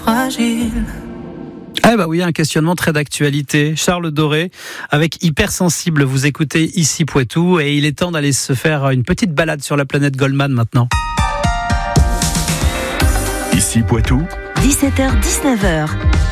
fragile. Ah bah oui, un questionnement très d'actualité. Charles Doré, avec Hypersensible, vous écoutez ici Poitou, et il est temps d'aller se faire une petite balade sur la planète Goldman maintenant. Ici Poitou, 17h-19h.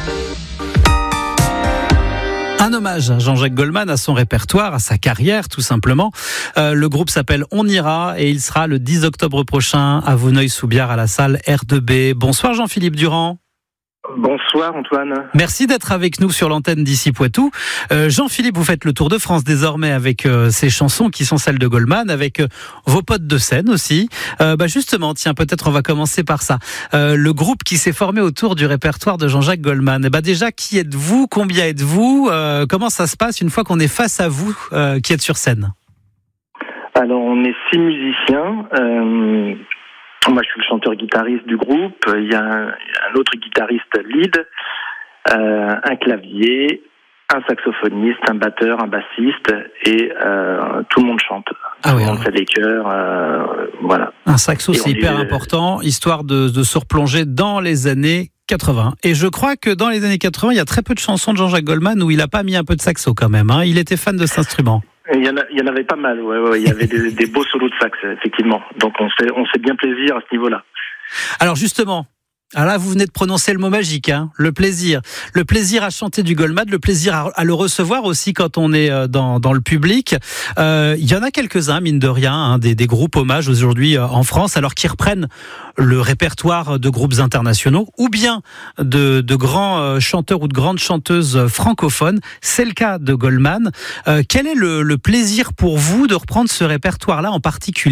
Un hommage à Jean-Jacques Goldman, à son répertoire, à sa carrière tout simplement. Le groupe s'appelle On Ira et il sera le 10 octobre prochain à Vouneuil-sous-Biard à la salle R2B. Bonsoir Jean-Philippe Durand. Bonsoir Antoine. Merci d'être avec nous sur l'antenne d'Ici Poitou. Jean-Philippe, vous faites le tour de France désormais avec ces chansons qui sont celles de Goldman, avec vos potes de scène aussi. Justement, tiens, peut-être on va commencer par ça. Le groupe qui s'est formé autour du répertoire de Jean-Jacques Goldman. Déjà, qui êtes-vous ? Combien êtes-vous ? Comment ça se passe une fois qu'on est face à vous, qui êtes sur scène ? Alors on est 6 musiciens. Moi, je suis le chanteur-guitariste du groupe. Il y a un autre guitariste lead, un clavier, un saxophoniste, un batteur, un bassiste, et tout le monde chante. Tout le monde fait des chœurs, voilà. Un saxo, c'est hyper important, histoire de se replonger dans les années 80. Et je crois que dans les années 80, il y a très peu de chansons de Jean-Jacques Goldman où il n'a pas mis un peu de saxo quand même. Il était fan de cet instrument. Il y en avait pas mal, ouais. Il y avait des beaux solos de sax, effectivement. Donc on se fait bien plaisir à ce niveau-là. Alors justement, là vous venez de prononcer le mot magique, le plaisir. Le plaisir à chanter du Goldman, le plaisir à le recevoir aussi quand on est dans le public. Il y en a quelques-uns, mine de rien, des groupes hommages aujourd'hui en France, alors qui reprennent le répertoire de groupes internationaux ou bien de grands chanteurs ou de grandes chanteuses francophones. C'est le cas de Goldman. Quel est le plaisir pour vous de reprendre ce répertoire-là en particulier ?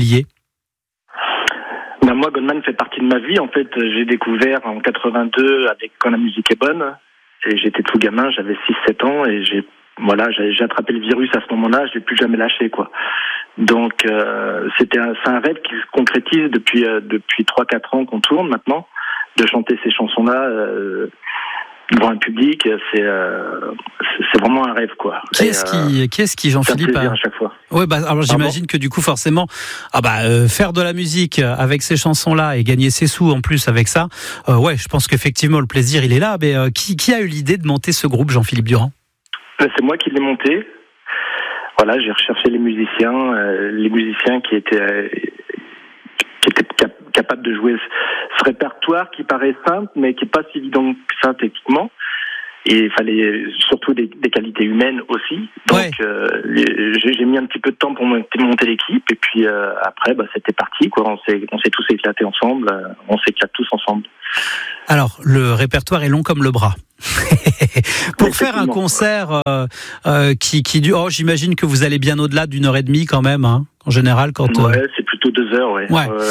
Moi, Goldman fait partie de ma vie. En fait, j'ai découvert en 82 avec Quand la musique est bonne. Et j'étais tout gamin, j'avais 6-7 ans et j'ai attrapé le virus à ce moment-là. Je l'ai plus jamais lâché, quoi. Donc, c'est un rêve qui se concrétise depuis 3-4 ans qu'on tourne maintenant, de chanter ces chansons-là devant un public. C'est vraiment un rêve, quoi. Qui est-ce qui Jean-Philippe, c'est un plaisir à chaque fois. Ouais, alors j'imagine que du coup forcément, faire de la musique avec ces chansons-là et gagner ses sous en plus avec ça, je pense qu'effectivement le plaisir il est là. Mais qui a eu l'idée de monter ce groupe, Jean-Philippe Durand ? C'est moi qui l'ai monté. Voilà, j'ai recherché les musiciens qui étaient capables de jouer ce répertoire qui paraît simple, mais qui n'est pas si évident que ça techniquement. Et il fallait surtout des qualités humaines aussi. Donc, j'ai mis un petit peu de temps pour monter l'équipe. Et puis après, c'était parti, quoi. On s'est tous éclatés ensemble. On s'éclate tous ensemble. Alors, le répertoire est long comme le bras. Pour faire un concert qui dure, j'imagine que vous allez bien au-delà d'une heure et demie quand même, en général. C'est plutôt 2 heures,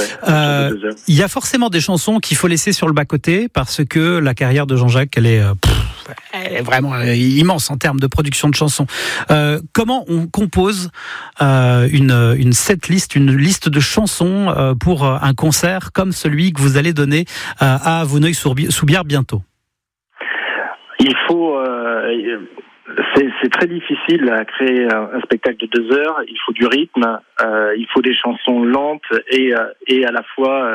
il y a forcément des chansons qu'il faut laisser sur le bas-côté parce que la carrière de Jean-Jacques, elle est vraiment immense en termes de production de chansons. Comment on compose une setlist, une liste de chansons pour un concert comme celui que vous allez donner à Vouneuil-sous-Biard bientôt ? Il faut, c'est très difficile à créer un spectacle de 2 heures. Il faut du rythme, il faut des chansons lentes et à la fois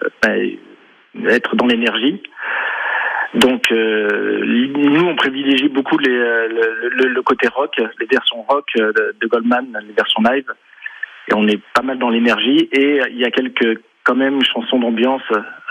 être dans l'énergie. Donc nous on privilégie beaucoup le côté rock, les versions rock de Goldman, les versions live, et on est pas mal dans l'énergie et il y a quelques quand même chansons d'ambiance,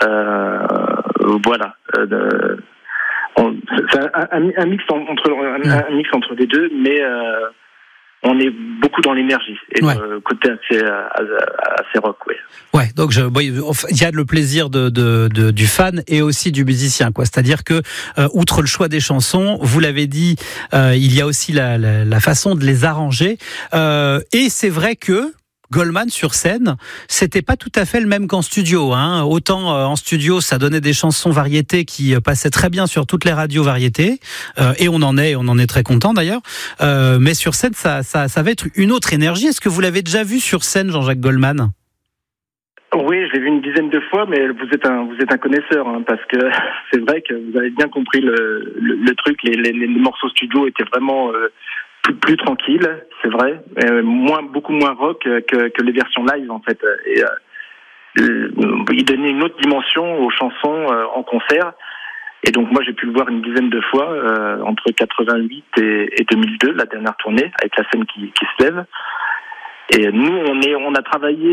c'est un mix entre les deux, mais on est beaucoup dans l'énergie et le côté assez rock, donc il y a le plaisir du fan et aussi du musicien, quoi. C'est-à-dire que outre le choix des chansons, vous l'avez dit, il y a aussi la façon de les arranger. Et c'est vrai que Goldman sur scène, c'était pas tout à fait le même qu'en studio. Autant en studio, ça donnait des chansons variétés qui passaient très bien sur toutes les radios variétés, et on en est très content d'ailleurs. Mais sur scène, ça va être une autre énergie. Est-ce que vous l'avez déjà vu sur scène, Jean-Jacques Goldman ? Oui, je l'ai vu une dizaine de fois, mais vous êtes un connaisseur, parce que c'est vrai que vous avez bien compris le truc. Les morceaux studio étaient vraiment plus tranquille, c'est vrai, beaucoup moins rock que les versions live en fait. Et il donnait une autre dimension aux chansons en concert. Et donc moi j'ai pu le voir une dizaine de fois entre 88 et 2002, la dernière tournée, avec la scène qui se lève. Et nous on a travaillé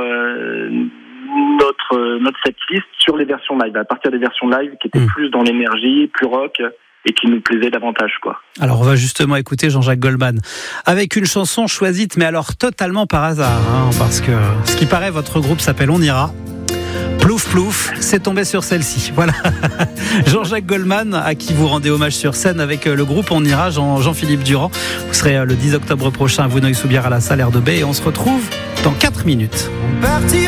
notre setlist sur les versions live, à partir des versions live qui étaient plus dans l'énergie, plus rock, et qui nous plaisaient davantage, quoi. Alors on va justement écouter Jean-Jacques Goldman avec une chanson choisie, mais alors totalement par hasard, parce que ce qui paraît, votre groupe s'appelle On Ira. Plouf plouf, c'est tombé sur celle-ci. Voilà. Jean-Jacques Goldman, à qui vous rendez hommage sur scène avec le groupe On Ira, Jean-Philippe Durand. Vous serez le 10 octobre prochain à Vouneuil-sous-Bière à la salle R2B et on se retrouve dans 4 minutes.